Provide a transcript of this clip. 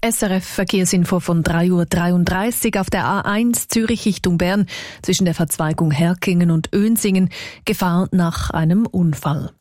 SRF Verkehrsinfo von 3:33 Uhr auf der A1 Zürich Richtung Bern zwischen der Verzweigung Herkingen und Önsingen. Gefahr nach einem Unfall.